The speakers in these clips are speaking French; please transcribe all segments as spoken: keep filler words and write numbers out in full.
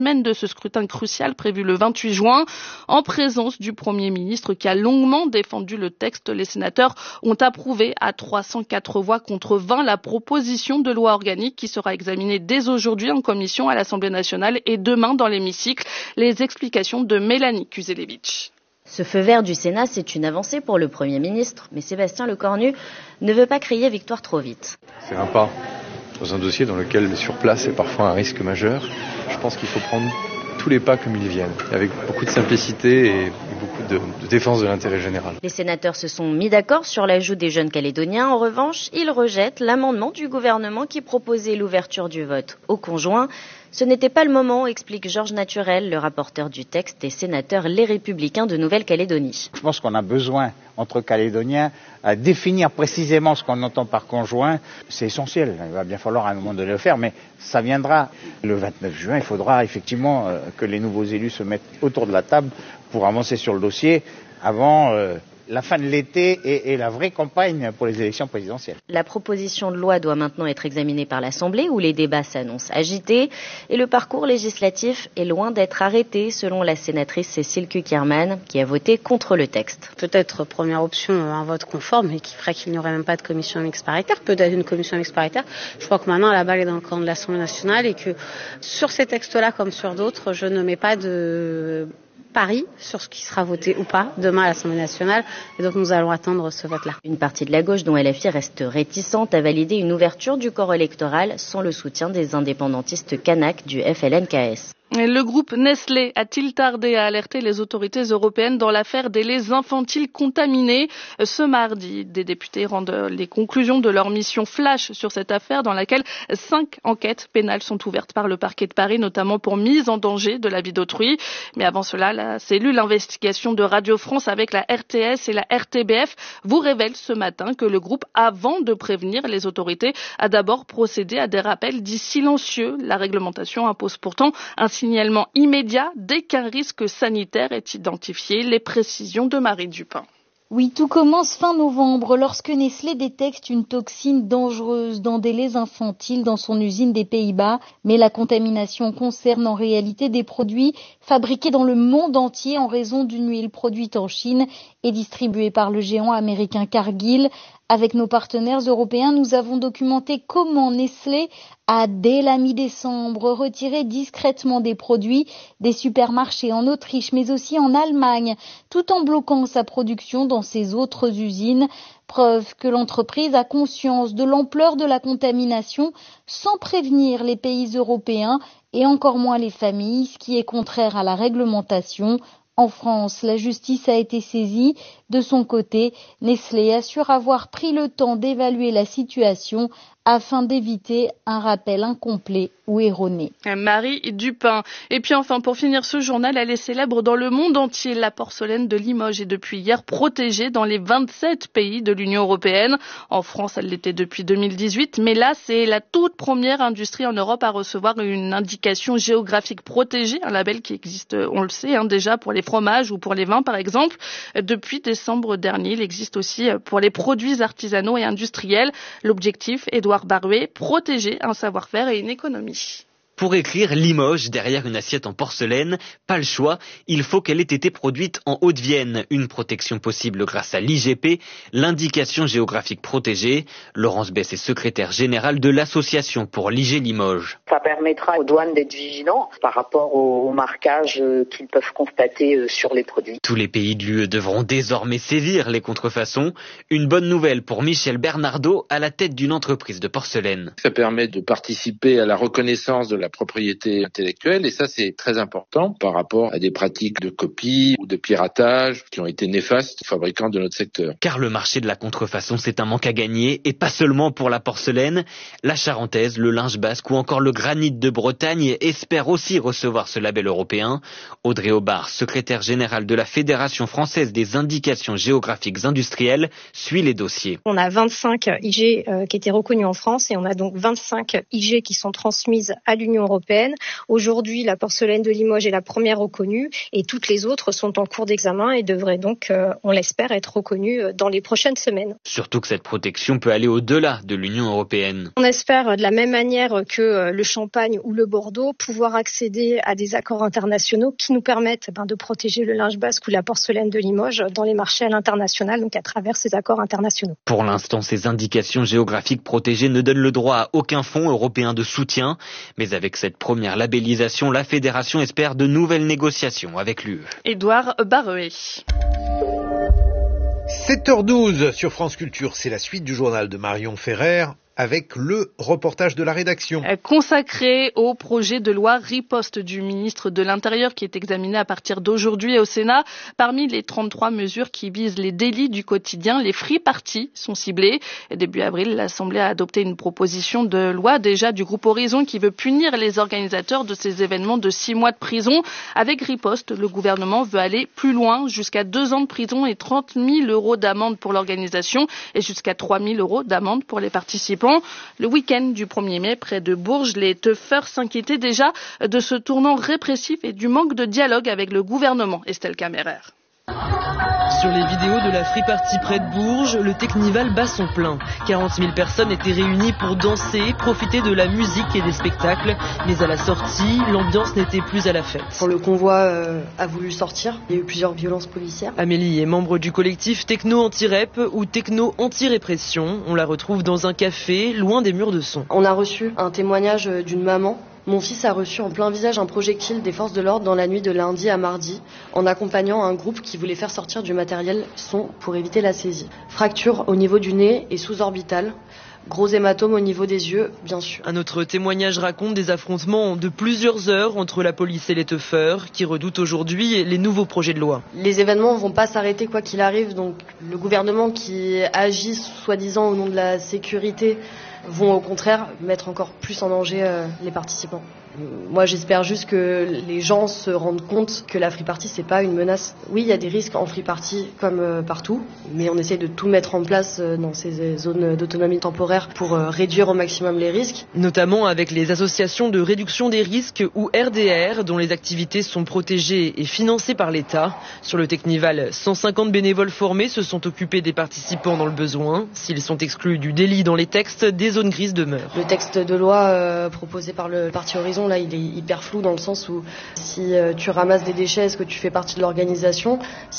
semaine de ce scrutin crucial prévu le vingt-huit juin. En présence du Premier ministre qui a longuement défendu le texte, les sénateurs ont approuvé à trois cent quatre voix contre vingt la proposition de loi organique qui sera examinée dès aujourd'hui en commission à l'Assemblée nationale et demain dans l'hémicycle. Les explications de Mélanie Kuzelevitch. Ce feu vert du Sénat, c'est une avancée pour le Premier ministre, mais Sébastien Lecornu ne veut pas crier victoire trop vite. C'est un pas dans un dossier dans lequel le surplace est parfois un risque majeur. Je pense qu'il faut prendre tous les pas comme ils viennent, avec beaucoup de simplicité et beaucoup de, de défense de l'intérêt général. Les sénateurs se sont mis d'accord sur l'ajout des jeunes Calédoniens. En revanche, ils rejettent l'amendement du gouvernement qui proposait l'ouverture du vote aux conjoints. Ce n'était pas le moment, explique Georges Naturel, le rapporteur du texte et sénateur Les Républicains de Nouvelle-Calédonie. Je pense qu'on a besoin, entre Calédoniens, à définir précisément ce qu'on entend par conjoint. C'est essentiel, il va bien falloir à un moment donné le faire, mais ça viendra le vingt-neuf juin. Il faudra effectivement que les nouveaux élus se mettent autour de la table pour avancer sur le dossier avant euh, la fin de l'été et, et la vraie campagne pour les élections présidentielles. La proposition de loi doit maintenant être examinée par l'Assemblée où les débats s'annoncent agités et le parcours législatif est loin d'être arrêté selon la sénatrice Cécile Cukierman qui a voté contre le texte. Peut-être première option un vote conforme et qui ferait qu'il n'y aurait même pas de commission mixte paritaire, peut-être une commission mixte paritaire. Je crois que maintenant la balle est dans le camp de l'Assemblée nationale et que sur ces textes-là comme sur d'autres, je ne mets pas de pari sur ce qui sera voté ou pas demain à l'Assemblée nationale et donc nous allons attendre ce vote-là. Une partie de la gauche dont L F I reste réticente à valider une ouverture du corps électoral sans le soutien des indépendantistes kanaks du F L N K S. Le groupe Nestlé a-t-il tardé à alerter les autorités européennes dans l'affaire des laits infantiles contaminés? Ce mardi, des députés rendent les conclusions de leur mission flash sur cette affaire dans laquelle cinq enquêtes pénales sont ouvertes par le parquet de Paris, notamment pour mise en danger de la vie d'autrui. Mais avant cela, la cellule d'investigation de Radio France avec la R T S et la R T B F vous révèle ce matin que le groupe, avant de prévenir les autorités, a d'abord procédé à des rappels dits silencieux. La réglementation impose pourtant un signalement immédiat dès qu'un risque sanitaire est identifié. Les précisions de Marie Dupin. Oui, tout commence fin novembre lorsque Nestlé détecte une toxine dangereuse dans des laits infantiles dans son usine des Pays-Bas. Mais la contamination concerne en réalité des produits fabriqués dans le monde entier en raison d'une huile produite en Chine et distribuée par le géant américain Cargill. Avec nos partenaires européens, nous avons documenté comment Nestlé a, dès la mi-décembre, retiré discrètement des produits des supermarchés en Autriche, mais aussi en Allemagne, tout en bloquant sa production dans ses autres usines. Preuve que l'entreprise a conscience de l'ampleur de la contamination sans prévenir les pays européens et encore moins les familles, ce qui est contraire à la réglementation. En France, la justice a été saisie. De son côté, Nestlé assure avoir pris le temps d'évaluer la situation afin d'éviter un rappel incomplet ou erroné. Marie Dupin. Et puis enfin, pour finir ce journal, elle est célèbre dans le monde entier. La porcelaine de Limoges est depuis hier protégée dans les vingt-sept pays de l'Union européenne. En France, elle l'était depuis deux mille dix-huit, mais là, c'est la toute première industrie en Europe à recevoir une indication géographique protégée, un label qui existe, on le sait, hein, déjà pour les fromages ou pour les vins, par exemple. Depuis décembre dernier, il existe aussi pour les produits artisanaux et industriels. L'objectif est de Barouet, protéger un savoir-faire et une économie. Pour écrire Limoges derrière une assiette en porcelaine, pas le choix, il faut qu'elle ait été produite en Haute-Vienne. Une protection possible grâce à l'I G P, l'indication géographique protégée. Laurence Bess est secrétaire générale de l'association pour l'I G Limoges. Ça permettra aux douanes d'être vigilants par rapport au, au marquage qu'ils peuvent constater sur les produits. Tous les pays de l'U E devront désormais sévir les contrefaçons. Une bonne nouvelle pour Michel Bernardo à la tête d'une entreprise de porcelaine. Ça permet de participer à la reconnaissance de la propriété intellectuelle et ça c'est très important par rapport à des pratiques de copie ou de piratage qui ont été néfastes aux fabricants de notre secteur. Car le marché de la contrefaçon c'est un manque à gagner et pas seulement pour la porcelaine. La charentaise, le linge basque ou encore le granit de Bretagne espèrent aussi recevoir ce label européen. Audrey Aubard, secrétaire générale de la Fédération française des indications géographiques industrielles, suit les dossiers. On a vingt-cinq I G euh, qui étaient reconnus en France et on a donc vingt-cinq I G qui sont transmises à l'Union l'Union européenne. Aujourd'hui, la porcelaine de Limoges est la première reconnue et toutes les autres sont en cours d'examen et devraient donc, euh, on l'espère, être reconnues dans les prochaines semaines. Surtout que cette protection peut aller au-delà de l'Union européenne. On espère, de la même manière que le Champagne ou le Bordeaux, pouvoir accéder à des accords internationaux qui nous permettent ben, de protéger le linge basque ou la porcelaine de Limoges dans les marchés à l'international, donc à travers ces accords internationaux. Pour l'instant, ces indications géographiques protégées ne donnent le droit à aucun fonds européen de soutien. Mais avec cette première labellisation, la fédération espère de nouvelles négociations avec l'U E. Édouard Barreuet. sept heures douze sur France Culture, c'est la suite du journal de Marion Ferrer avec le reportage de la rédaction. Consacré au projet de loi riposte du ministre de l'Intérieur qui est examiné à partir d'aujourd'hui au Sénat. Parmi les trente-trois mesures qui visent les délits du quotidien, les free parties sont ciblées. Début avril, l'Assemblée a adopté une proposition de loi déjà du groupe Horizon qui veut punir les organisateurs de ces événements de six mois de prison. Avec riposte, le gouvernement veut aller plus loin, jusqu'à deux ans de prison et trente mille euros d'amende pour l'organisation et jusqu'à trois mille euros d'amende pour les participants. Le week-end du premier mai, près de Bourges, les teufeurs s'inquiétaient déjà de ce tournant répressif et du manque de dialogue avec le gouvernement. Estelle Camerer. Sur les vidéos de la free party près de Bourges, le Technival bat son plein. quarante mille personnes étaient réunies pour danser, profiter de la musique et des spectacles. Mais à la sortie, l'ambiance n'était plus à la fête. Quand le convoi euh, a voulu sortir, il y a eu plusieurs violences policières. Amélie est membre du collectif Techno Anti-Rep ou Techno Anti-Répression. On la retrouve dans un café, loin des murs de son. On a reçu un témoignage d'une maman. Mon fils a reçu en plein visage un projectile des forces de l'ordre dans la nuit de lundi à mardi, en accompagnant un groupe qui voulait faire sortir du matériel son pour éviter la saisie. Fracture au niveau du nez et sous-orbital. Gros hématome au niveau des yeux, bien sûr. Un autre témoignage raconte des affrontements de plusieurs heures entre la police et les teufeurs, qui redoutent aujourd'hui les nouveaux projets de loi. Les événements vont pas s'arrêter quoi qu'il arrive, donc le gouvernement qui agit soi-disant au nom de la sécurité vont au contraire mettre encore plus en danger euh, les participants. Moi, j'espère juste que les gens se rendent compte que la free party, c'est pas une menace. Oui, il y a des risques en free party comme euh, partout, mais on essaie de tout mettre en place euh, dans ces zones d'autonomie temporaire pour euh, réduire au maximum les risques. Notamment avec les associations de réduction des risques ou R D R, dont les activités sont protégées et financées par l'État. Sur le Technival, cent cinquante bénévoles formés se sont occupés des participants dans le besoin. S'ils sont exclus du délit dans les textes, des zones grises demeurent. Le texte de loi euh, proposé par le Parti Horizon, là, il est hyper flou dans le sens où si euh, tu ramasses des déchets, est-ce que tu fais partie de l'organisation?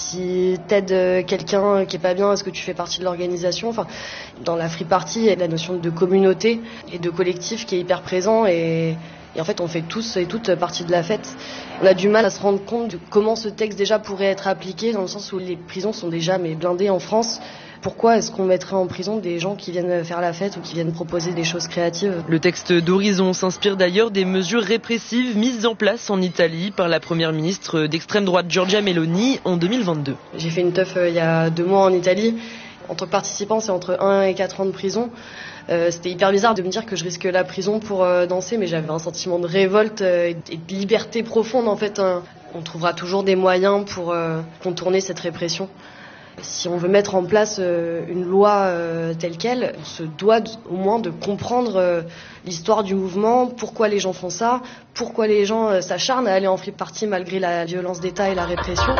Si t'aides euh, quelqu'un qui est pas bien, est-ce que tu fais partie de l'organisation? Enfin, dans la free party, il y a la notion de communauté et de collectif qui est hyper présent et, et en fait, on fait tous et toutes partie de la fête. On a du mal à se rendre compte de comment ce texte déjà pourrait être appliqué dans le sens où les prisons sont déjà mais blindées en France. Pourquoi est-ce qu'on mettrait en prison des gens qui viennent faire la fête ou qui viennent proposer des choses créatives? Le texte d'Horizon s'inspire d'ailleurs des mesures répressives mises en place en Italie par la première ministre d'extrême droite Giorgia Meloni en deux mille vingt-deux. J'ai fait une teuf euh, il y a deux mois en Italie. En tant que participant, c'est entre un et quatre ans de prison. Euh, c'était hyper bizarre de me dire que je risque la prison pour euh, danser, mais j'avais un sentiment de révolte euh, et de liberté profonde en fait. Hein. On trouvera toujours des moyens pour euh, contourner cette répression. Si on veut mettre en place euh, une loi euh, telle qu'elle, on se doit d- au moins de comprendre euh, l'histoire du mouvement, pourquoi les gens font ça, pourquoi les gens euh, s'acharnent à aller en free party malgré la violence d'État et la répression.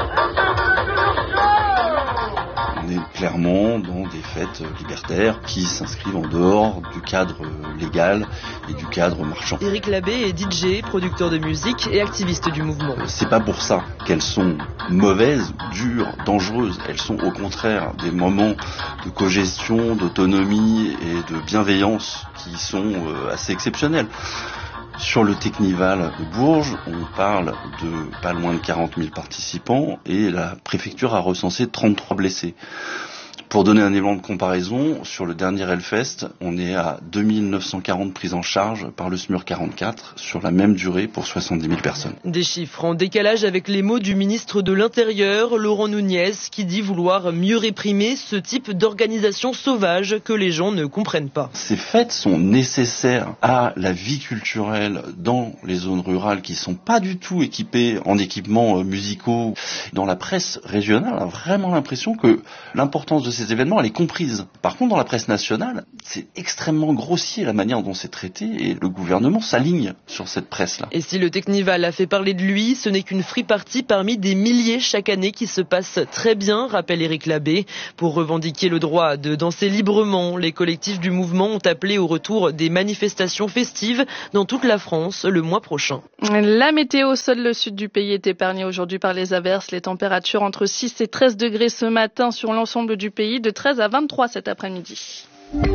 On est clairement dans des fêtes libertaires qui s'inscrivent en dehors du cadre légal et du cadre marchand. Éric Labbé est D J, producteur de musique et activiste du mouvement. C'est pas pour ça qu'elles sont mauvaises, dures, dangereuses. Elles sont au contraire des moments de cogestion, d'autonomie et de bienveillance qui sont assez exceptionnels. Sur le Technival de Bourges, on parle de pas loin de quarante mille participants et la préfecture a recensé trente-trois blessés. Pour donner un élément de comparaison, sur le dernier Hellfest, on est à deux mille neuf cent quarante prises en charge par le S M U R quarante-quatre sur la même durée pour soixante-dix mille personnes. Des chiffres en décalage avec les mots du ministre de l'Intérieur, Laurent Nunez, qui dit vouloir mieux réprimer ce type d'organisation sauvage que les gens ne comprennent pas. Ces fêtes sont nécessaires à la vie culturelle dans les zones rurales qui sont pas du tout équipées en équipements musicaux. Dans la presse régionale, on a vraiment l'impression que l'importance de ces ces événements, elle est comprise. Par contre, dans la presse nationale, c'est extrêmement grossier la manière dont c'est traité et le gouvernement s'aligne sur cette presse-là. Et si le Teknival a fait parler de lui, ce n'est qu'une free party parmi des milliers chaque année qui se passent très bien, rappelle Éric Labbé. Pour revendiquer le droit de danser librement, les collectifs du mouvement ont appelé au retour des manifestations festives dans toute la France le mois prochain. La météo, seul le sud du pays est épargné aujourd'hui par les averses. Les températures entre six et treize degrés ce matin sur l'ensemble du pays, de treize à vingt-trois cet après-midi.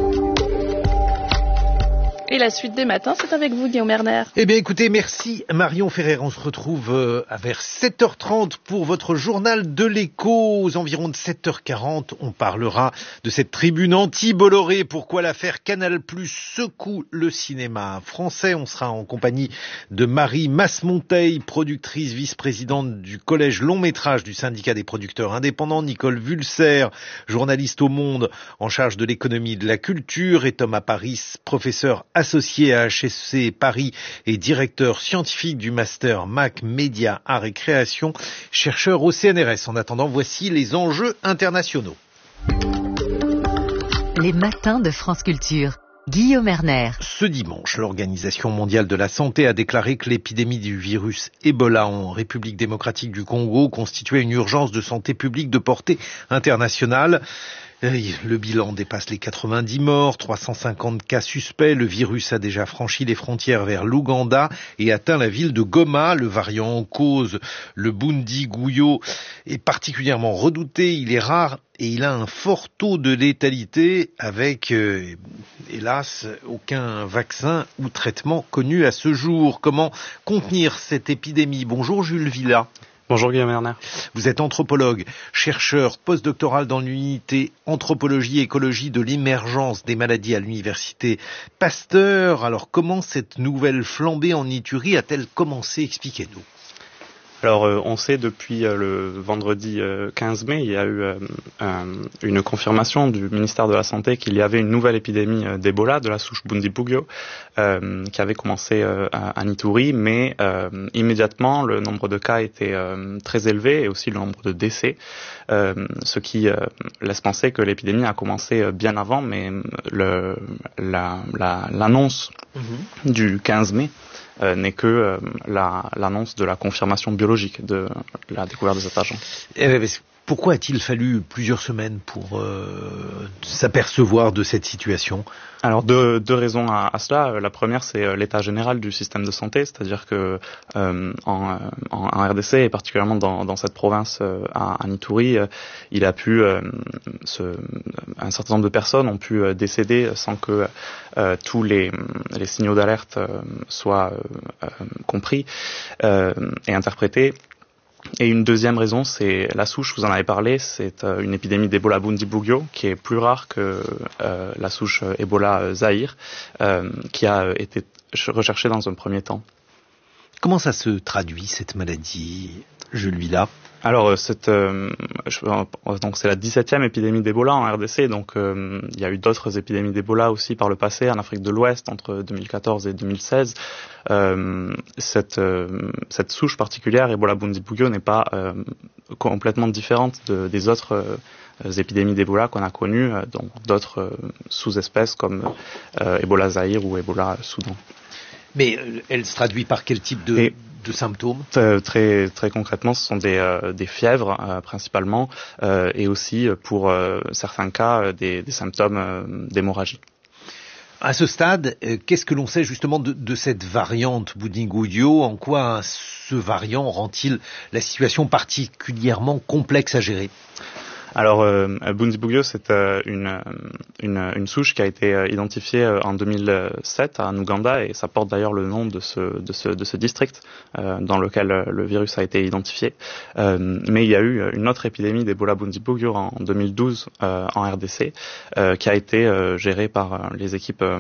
Et la suite des matins, c'est avec vous, Guillaume Erner. Eh bien, écoutez, merci Marion Ferrer. On se retrouve euh, vers sept heures trente pour votre journal de l'écho. Aux environs de sept heures quarante, on parlera de cette tribune anti-Bolloré. Pourquoi l'affaire Canal+ secoue le cinéma français. On sera en compagnie de Marie Masmonteil, productrice, vice-présidente du collège long-métrage du syndicat des producteurs indépendants, Nicole Vulser, journaliste au Monde en charge de l'économie et de la culture, et Thomas Paris, professeur associé à H E C Paris et directeur scientifique du master Mac Média Art et Création, chercheur au C N R S. En attendant, voici les enjeux internationaux. Les matins de France Culture. Guillaume Erner. Ce dimanche, l'Organisation mondiale de la santé a déclaré que l'épidémie du virus Ebola en République démocratique du Congo constituait une urgence de santé publique de portée internationale. Le bilan dépasse les quatre-vingt-dix morts, trois cent cinquante cas suspects. Le virus a déjà franchi les frontières vers l'Ouganda et atteint la ville de Goma. Le variant en cause, le Bundibugyo, est particulièrement redouté. Il est rare et il a un fort taux de létalité avec, euh, hélas, aucun vaccin ou traitement connu à ce jour. Comment contenir cette épidémie? Bonjour Jules Villa. Bonjour Guillaume Erner. Vous êtes anthropologue, chercheur postdoctoral dans l'unité anthropologie et écologie de l'émergence des maladies à l'université Pasteur. Alors comment cette nouvelle flambée en Ituri a-t-elle commencé? Expliquez-nous. Alors euh, on sait depuis euh, le vendredi euh, quinze mai, il y a eu euh, euh, une confirmation du ministère de la Santé qu'il y avait une nouvelle épidémie euh, d'Ebola de la souche Bundibugyo euh, qui avait commencé euh, à, à Ituri, mais euh, immédiatement le nombre de cas était euh, très élevé et aussi le nombre de décès, euh, ce qui euh, laisse penser que l'épidémie a commencé euh, bien avant, mais le, la, la, l'annonce mmh. du quinze mai Euh, n'est que euh, la, l'annonce de la confirmation biologique de la découverte de cet agent. Eh bien, pourquoi a-t-il fallu plusieurs semaines pour euh, s'apercevoir de cette situation? Alors deux, deux raisons à, à cela. La première, c'est l'état général du système de santé, c'est-à-dire que euh, en, en, en R D C et particulièrement dans, dans cette province euh, à, à Ituri, euh, il a pu euh, ce, un certain nombre de personnes ont pu euh, décéder sans que euh, tous les, les signaux d'alerte euh, soient euh, compris euh, et interprétés. Et une deuxième raison, c'est la souche, vous en avez parlé, c'est euh, une épidémie d'Ebola Bundibugyo qui est plus rare que euh, la souche Ebola Zaïre, euh, qui a été recherchée dans un premier temps. Comment ça se traduit, cette maladie, Jules Villa? Alors, cette, euh, je, donc c'est la dix-septième épidémie d'Ebola en R D C, donc euh, il y a eu d'autres épidémies d'Ebola aussi par le passé en Afrique de l'Ouest entre deux mille quatorze et deux mille seize. Euh, cette, euh, cette souche particulière, Ebola Bundibugyo, n'est pas euh, complètement différente de, des autres euh, épidémies d'Ebola qu'on a connues, euh, donc d'autres euh, sous-espèces comme euh, Ebola Zaïre ou Ebola Soudan. Mais elle se traduit par quel type de, et, de symptômes? euh, Très très concrètement, ce sont des, euh, des fièvres euh, principalement, euh, et aussi pour euh, certains cas euh, des, des symptômes euh, d'hémorragie. À ce stade, euh, qu'est-ce que l'on sait justement de, de cette variante Bundibugyo? En quoi ce variant rend-il la situation particulièrement complexe à gérer? Alors, euh, Bundibugyo, c'est euh, une, une, une souche qui a été euh, identifiée euh, en deux mille sept en Ouganda, et ça porte d'ailleurs le nom de ce, de ce, de ce district euh, dans lequel euh, le virus a été identifié. Euh, mais il y a eu une autre épidémie d'Ebola Bundibugyo en deux mille douze euh, en R D C euh, qui a été euh, gérée par euh, les équipes euh,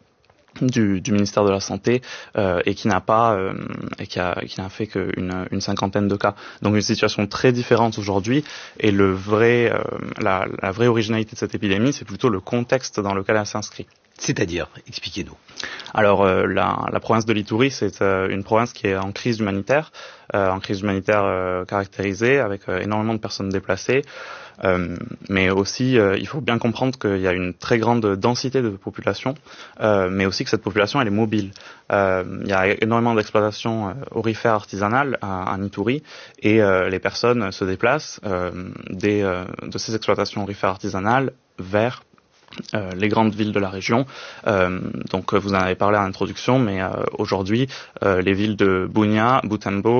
Du, du ministère de la Santé euh, et qui n'a pas euh, et qui a qui n'a fait qu'une une cinquantaine de cas. Donc une situation très différente aujourd'hui, et le vrai euh, la, la vraie originalité de cette épidémie, c'est plutôt le contexte dans lequel elle s'inscrit. C'est-à-dire, expliquez-nous. Alors euh, la, la province de l'Ituri, c'est euh, une province qui est en crise humanitaire euh, en crise humanitaire euh, caractérisée, avec euh, énormément de personnes déplacées. Euh, mais aussi, euh, il faut bien comprendre qu'il y a une très grande densité de population, euh, mais aussi que cette population, elle est mobile. Euh, il y a énormément d'exploitations euh, aurifères artisanales à, à Ituri, et euh, les personnes se déplacent euh, des, euh, de ces exploitations aurifères artisanales vers Euh, les grandes villes de la région. Euh, donc vous en avez parlé à l'introduction, mais euh, aujourd'hui, euh, les villes de Bunia, Butembo,